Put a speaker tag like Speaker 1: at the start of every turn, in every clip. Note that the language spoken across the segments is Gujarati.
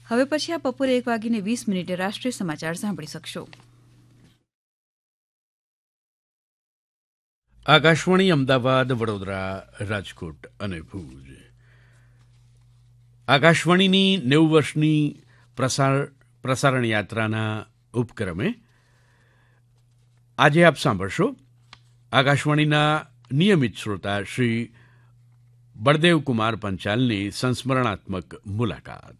Speaker 1: હવે પછી આ બપોરે 1:20 રાષ્ટ્રીય સમાચાર સાંભળી શકશો.
Speaker 2: આકાશવાણી અમદાવાદ, વડોદરા, રાજકોટ અને ભુજ. આકાશવાણીની 90 વર્ષની પ્રસારણ યાત્રાના ઉપક્રમે આજે આપ સાંભળશો આકાશવાણીના નિયમિત શ્રોતા શ્રી બળદેવકુમાર પંચાલની સંસ્મરણાત્મક મુલાકાત.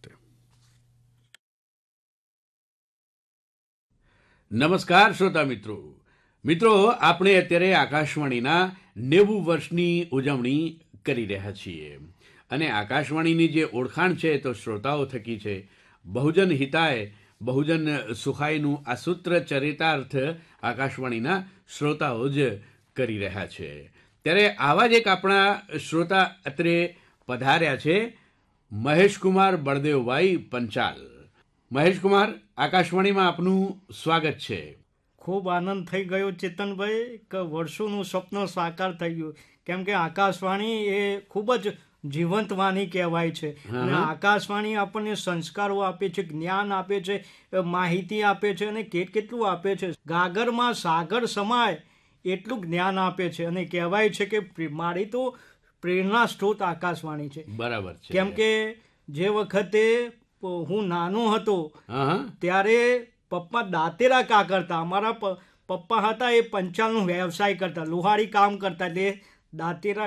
Speaker 2: નમસ્કાર શ્રોતા મિત્રો, આપણે અત્યારે આકાશવાણીના 90 વર્ષની ઉજવણી કરી રહ્યા છીએ અને આકાશવાણીની જે ઓળખાણ છે તો શ્રોતાઓ થકી છે. બહુજન હિતાય બહુજન સુખાયનું આ સૂત્ર ચરિતાર્થ આકાશવાણીના શ્રોતાઓ જ કરી રહ્યા છે. ત્યારે આવા જ એક આપણા શ્રોતા અત્રે પધાર્યા છે મહેશકુમાર બળદેવભાઈ પંચાલ. મહેશકુમાર, આકાશવાણીમાં આપનું સ્વાગત છે.
Speaker 3: ખૂબ આનંદ થઈ ગયો ચેતનભાઈ કે વર્ષોનું સ્વપ્ન સાકાર થઈ ગયું, કેમ કે આકાશવાણી એ ખૂબ જ જીવંત વાણી કહેવાય છે. અને આકાશવાણી આપણને સંસ્કારો આપે છે, જ્ઞાન આપે છે, માહિતી આપે છે અને કેટલું આપે છે. ગાગરમાં સાગર સમાય એટલું જ્ઞાન આપે છે અને કહેવાય છે કે મારી તો પ્રેરણા સ્ત્રોત આકાશવાણી છે.
Speaker 2: બરાબર છે.
Speaker 3: કેમ કે જે વખતે હું નાનો હતો ત્યારે પપ્પા દાંતેરા કાકરતા. અમારા પપ્પા હતા એ પંચાલનો વ્યવસાય કરતા, લુહારી કામ કરતા, એટલે દાંતેરા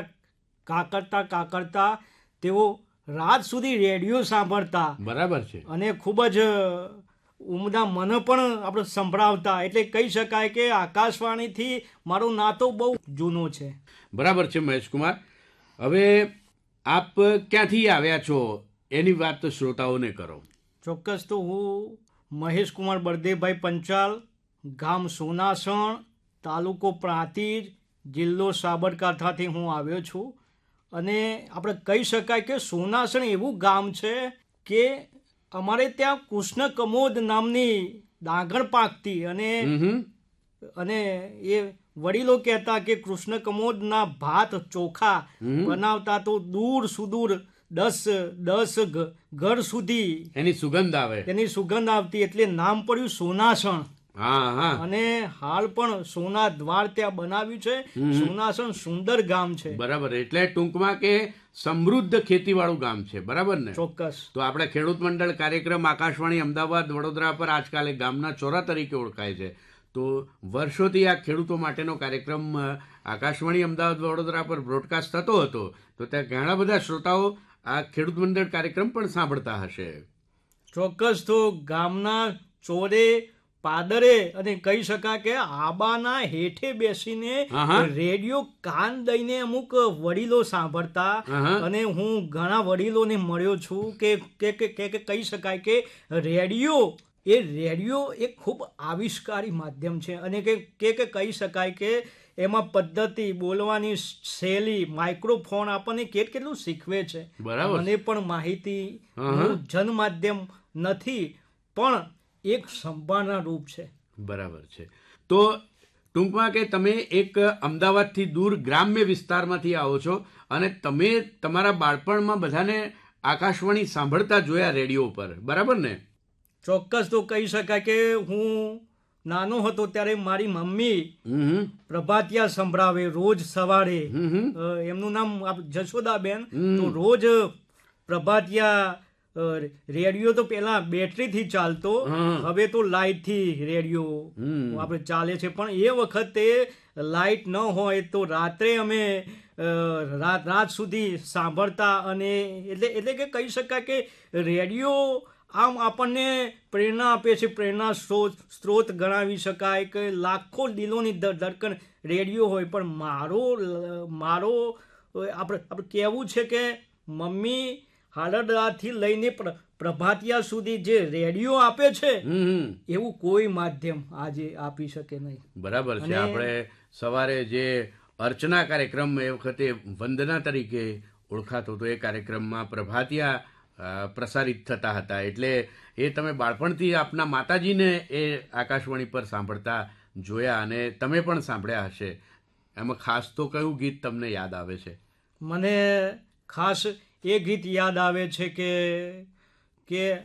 Speaker 3: કાકરતા તેઓ રાત સુધી રેડિયો સાંભળતા.
Speaker 2: બરાબર છે.
Speaker 3: અને ખૂબ જ ઉમદા મને પણ આપણે સંભળાવતા. એટલે કહી શકાય કે આકાશવાણીથી મારો નાતો બહુ જૂનો છે.
Speaker 2: બરાબર છે મહેશકુમાર. હવે આપ ક્યાંથી આવ્યા છો એની વાત તો શ્રોતાઓને કરો.
Speaker 3: ચોક્કસ. તો હું મહેશકુમાર બળદેવભાઈ પંચાલ, ગામ સોનાસણ, તાલુકો પ્રાંતિજ, જિલ્લો સાબરકાંઠાથી હું આવ્યો છું. અને આપણે કહી શકાય કે સોનાસણ એવું ગામ છે કે અમારે ત્યાં કૃષ્ણ કમોદ નામની ડાંગર પાકતી અને એ વડીલો કહેતા કે કૃષ્ણ કમોદના ભાત ચોખા બનાવતા તો દૂર સુદૂર 10 ઘર સુધી
Speaker 2: એની સુગંધ
Speaker 3: આવતી, એટલે નામ પડ્યું સોનાસણ. અને હાલ પણ સોના દ્વાર ત્યાં બનાવ્યું છે. સોનાસણ સુંદર ગામ છે.
Speaker 2: બરાબર. એટલે ટૂંકમાં કે સમૃદ્ધ ખેતીવાળું ગામ છે. બરાબર ને?
Speaker 3: ચોક્કસ.
Speaker 2: તો આપણે ખેડૂત મંડળ કાર્યક્રમ આકાશવાણી અમદાવાદ, વડોદરા પર આજકાલ ગામના ચોરા તરીકે ઓળખાય છે. તો વર્ષોથી આ ખેડૂતો માટેનો કાર્યક્રમ આકાશવાણી અમદાવાદ, વડોદરા પર બ્રોડકાસ્ટ થતો હતો. તો ત્યાં ઘણા બધા શ્રોતાઓ આ ખેડૂત મંડળ કાર્યક્રમ પણ સાંભળતા હશે.
Speaker 3: ચોક્કસ. તો ગામના ચોરે પાદરે અને કહી શકાય કે આબાના હેઠે બેસીને રેડિયો કાન દઈને અમુક વડીલો સાંભળતા. અને હું ઘણા વડીલોને મળ્યો છું કે કહી શકાય કે રેડિયો એ ખૂબ આવિષ્કારી માધ્યમ છે. અને કે કહી શકાય કે એમાં પદ્ધતિ, બોલવાની શૈલી, માઇક્રોફોન આપણને કેટલું શીખવે છે. મને પણ માહિતી જનમાધ્યમ નથી પણ એક સંભાળના રૂપ છે.
Speaker 2: બરાબર છે. તો ટૂંકમાં કે તમે એક અમદાવાદથી દૂર ગ્રામ્ય વિસ્તારમાંથી આવો છો અને તમે તમારા બાળપણમાં બધાને આકાશવાણી સાંભળતા જોયા રેડિયો પર. બરાબર ને?
Speaker 3: ચોક્કસ. તો કહી શકાય કે હું નાનો હતો ત્યારે મારી મમ્મી પ્રભાતિયા સંભળાવે રોજ સવારે. એમનું નામ જશોદાબેન. તો રોજ પ્રભાતિયા. રેડિયો તો પેલા બેટરીથી ચાલતો, હવે તો લાઇટથી રેડિયો આપણે ચાલે છે. પણ એ વખતે લાઇટ ન હોય તો રાત્રે અમે રાત સુધી સાંભળતા. અને એટલે કે કહી શકાય કે રેડિયો આમ આપણને પ્રેરણા આપે છે. પ્રેરણા સ્ત્રોત ગણાવી શકાય કે લાખો દિલોની ધડકન રેડિયો હોય. પણ મારો આપણે કહેવું છે કે મમ્મી હાલરડાથી લઈને પ્રભાતિયા સુધી જે રેડિયો આપે છે એવું કોઈ માધ્યમ આજે આપી શકે નહીં.
Speaker 2: બરાબર છે. આપણે સવારે જે અર્ચના કાર્યક્રમ એ વખતે વંદના તરીકે ઓળખાતો હતો, એ કાર્યક્રમમાં પ્રભાતિયા પ્રસારિત થતા હતા. એટલે એ તમે બાળપણથી આપના માતાજીને એ આકાશવાણી પર સાંભળતા જોયા અને તમે પણ સાંભળ્યા હશે. એમાં ખાસ તો કયું ગીત તમને યાદ આવે છે?
Speaker 3: મને ખાસ એ ગીત યાદ આવે છે કે